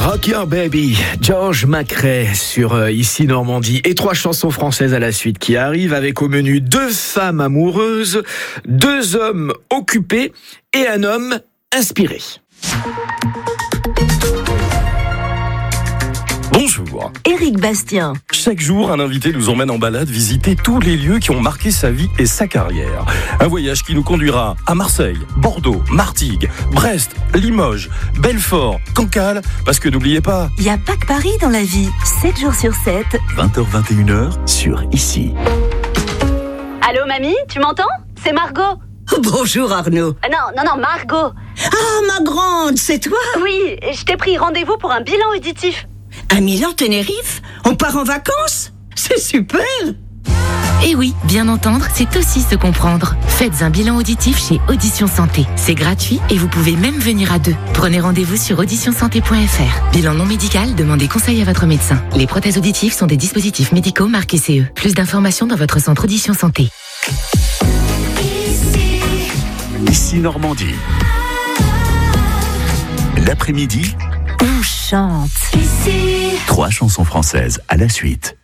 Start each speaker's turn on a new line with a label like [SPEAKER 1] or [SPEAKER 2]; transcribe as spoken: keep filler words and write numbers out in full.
[SPEAKER 1] Rock Your Baby, George McRae sur euh, Ici Normandie et trois chansons françaises à la suite qui arrivent avec au menu deux femmes amoureuses, deux hommes occupés et un homme inspiré.
[SPEAKER 2] Bonjour.
[SPEAKER 3] Éric Bastien.
[SPEAKER 2] Chaque jour, un invité nous emmène en balade visiter tous les lieux qui ont marqué sa vie et sa carrière. Un voyage qui nous conduira à Marseille, Bordeaux, Martigues, Brest, Limoges, Belfort, Cancale, parce que n'oubliez pas...
[SPEAKER 3] Il n'y a pas que Paris dans la vie. sept jours sur sept.
[SPEAKER 4] vingt heures vingt et une heures sur Ici.
[SPEAKER 5] Allô, mamie, tu m'entends? C'est Margot.
[SPEAKER 6] Bonjour Arnaud.
[SPEAKER 5] Euh, non, non, non, Margot.
[SPEAKER 6] Ah, ma grande, c'est toi?
[SPEAKER 5] Oui, je t'ai pris rendez-vous pour un bilan auditif.
[SPEAKER 6] À Milan, Tenerife? On part en vacances? C'est super!
[SPEAKER 7] Et oui, bien entendre, c'est aussi se comprendre. Faites un bilan auditif chez Audition Santé. C'est gratuit et vous pouvez même venir à deux. Prenez rendez-vous sur audition santé point f r. Bilan non médical, demandez conseil à votre médecin. Les prothèses auditives sont des dispositifs médicaux marqués C E. Plus d'informations dans votre centre Audition Santé.
[SPEAKER 4] Ici Normandie. L'après-midi,
[SPEAKER 3] On chante.
[SPEAKER 4] trois chansons françaises à la suite.